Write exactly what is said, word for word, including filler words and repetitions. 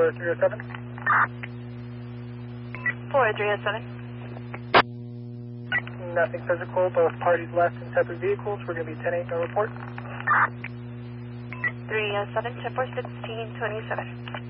for three oh seven. four three oh seven. Nothing physical, both parties left in separate vehicles. We're going to be ten eight, no report. three oh seven, ten four, sixteen twenty-seven.